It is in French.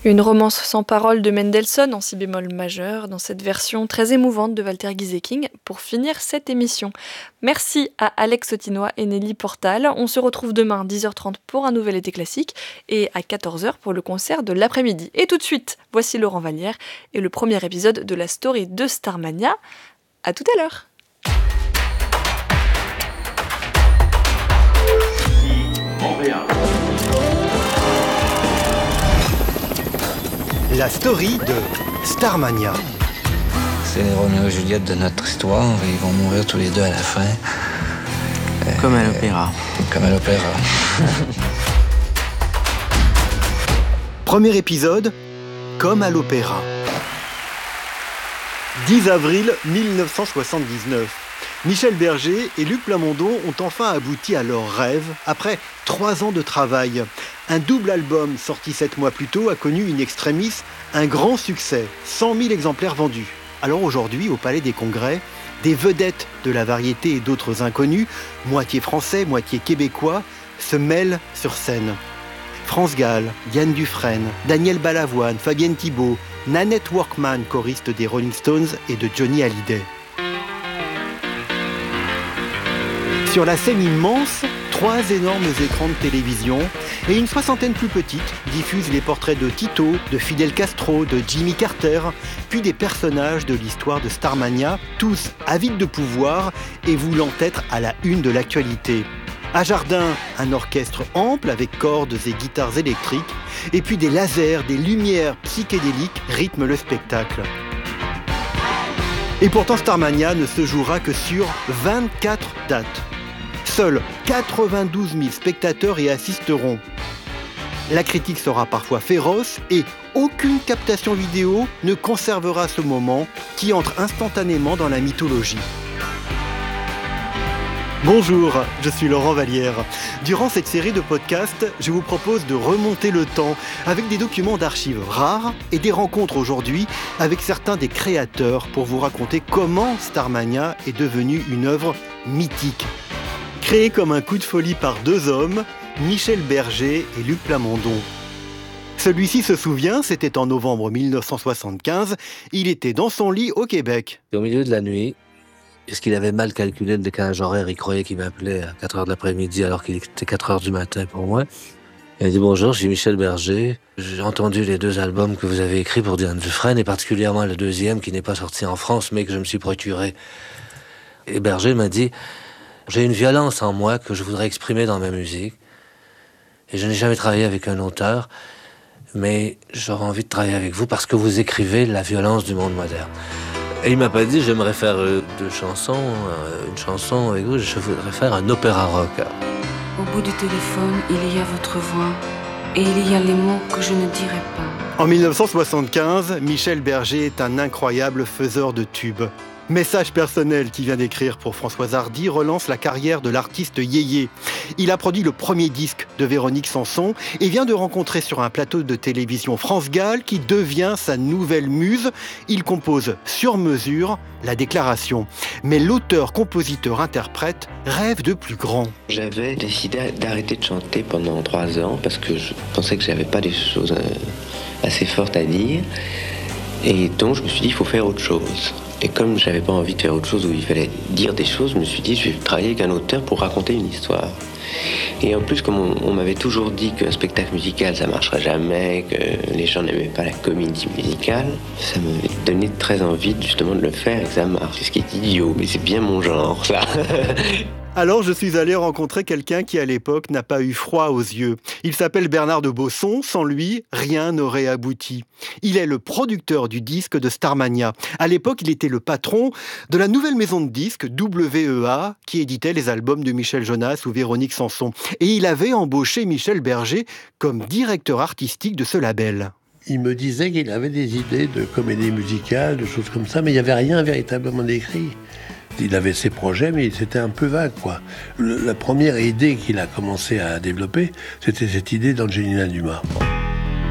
Une romance sans parole de Mendelssohn en si bémol majeur, dans cette version très émouvante de Walter Gieseking, pour finir cette émission. Merci à Alex Autinois et Nelly Portal. On se retrouve demain 10h30 pour un nouvel été classique et à 14h pour le concert de l'après-midi. Et tout de suite, voici Laurent Vallière et le premier épisode de la story de Starmania. À tout à l'heure. La story de Starmania. C'est les Roméo et Juliette de notre histoire. Ils vont mourir tous les deux à la fin. Comme à l'opéra. Comme à l'opéra. Premier épisode, comme à l'opéra. 10 avril 1979. Michel Berger et Luc Plamondon ont enfin abouti à leur rêve après 3 ans de travail. Un double album sorti 7 mois plus tôt a connu in extremis un grand succès, 100 000 exemplaires vendus. Alors aujourd'hui, au Palais des Congrès, des vedettes de la variété et d'autres inconnus, moitié français, moitié québécois, se mêlent sur scène. France Gall, Diane Dufresne, Daniel Balavoine, Fabienne Thibault, Nanette Workman, choriste des Rolling Stones et de Johnny Hallyday. Sur la scène immense, 3 énormes écrans de télévision et une 60aine plus petite diffusent les portraits de Tito, de Fidel Castro, de Jimmy Carter, puis des personnages de l'histoire de Starmania, tous avides de pouvoir et voulant être à la une de l'actualité. À Jardin, un orchestre ample avec cordes et guitares électriques, et puis des lasers, des lumières psychédéliques rythment le spectacle. Et pourtant Starmania ne se jouera que sur 24 dates. Seuls 92 000 spectateurs y assisteront. La critique sera parfois féroce et aucune captation vidéo ne conservera ce moment qui entre instantanément dans la mythologie. Bonjour, je suis Laurent Vallière. Durant cette série de podcasts, je vous propose de remonter le temps avec des documents d'archives rares et des rencontres aujourd'hui avec certains des créateurs pour vous raconter comment Starmania est devenue une œuvre mythique. Créé comme un coup de folie par 2 hommes, Michel Berger et Luc Plamondon. Celui-ci se souvient, c'était en novembre 1975, il était dans son lit au Québec. Au milieu de la nuit, est-ce qu'il avait mal calculé le décalage horaire? Il croyait qu'il m'appelait à 4h de l'après-midi alors qu'il était 4h du matin pour moi. Il a dit « Bonjour, je suis Michel Berger. J'ai entendu les 2 albums que vous avez écrits pour Diane Dufresne et particulièrement le 2e qui n'est pas sorti en France mais que je me suis procuré. » Et Berger m'a dit « J'ai une violence en moi que je voudrais exprimer dans ma musique. Et je n'ai jamais travaillé avec un auteur, mais j'aurais envie de travailler avec vous parce que vous écrivez la violence du monde moderne. » Et il m'a pas dit « J'aimerais faire 2 chansons, une chanson avec vous, je voudrais faire un opéra rock. » Au bout du téléphone, il y a votre voix et il y a les mots que je ne dirai pas. En 1975, Michel Berger est un incroyable faiseur de tubes. Message personnel qui vient d'écrire pour Françoise Hardy relance la carrière de l'artiste Yéyé. Il a produit le premier disque de Véronique Sanson et vient de rencontrer sur un plateau de télévision France Gall qui devient sa nouvelle muse. Il compose sur mesure la déclaration. Mais l'auteur, compositeur, interprète rêve de plus grand. J'avais décidé d'arrêter de chanter pendant 3 ans parce que je pensais que j'avais pas des choses assez fortes à dire. Et donc je me suis dit il faut faire autre chose. Et comme j'avais pas envie de faire autre chose où il fallait dire des choses, je me suis dit je vais travailler avec un auteur pour raconter une histoire. Et en plus, comme on m'avait toujours dit qu'un spectacle musical ça marcherait jamais, que les gens n'aimaient pas la comédie musicale, ça me donnait très envie justement de le faire et que ça marche. Ce qui est idiot, mais c'est bien mon genre ça. Alors je suis allé rencontrer quelqu'un qui à l'époque n'a pas eu froid aux yeux. Il s'appelle Bernard de Bosson, sans lui, rien n'aurait abouti. Il est le producteur du disque de Starmania. À l'époque, il était le patron de la nouvelle maison de disques, WEA, qui éditait les albums de Michel Jonas ou Véronique Sanson. Et il avait embauché Michel Berger comme directeur artistique de ce label. Il me disait qu'il avait des idées de comédie musicale, de choses comme ça, mais il n'y avait rien véritablement écrit. Il avait ses projets, mais c'était un peu vague, quoi. La première idée qu'il a commencé à développer, c'était cette idée d'Angelina Dumas.